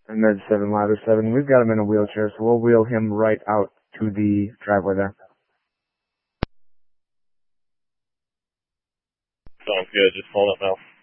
And Med 7 Ladder 7, we've got him in a wheelchair, so we'll wheel him right out to the driveway there. Sounds good. Just pulling up now.